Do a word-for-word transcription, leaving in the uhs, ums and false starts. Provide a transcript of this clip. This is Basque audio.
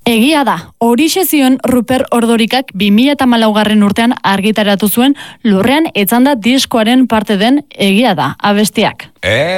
Egia da, horixe zion Ruper Ordorikak bi mila hamalaugarren urtean argitaratu zuen Lurrean etzanda diskoaren parte den Egia da abestiak. Eh?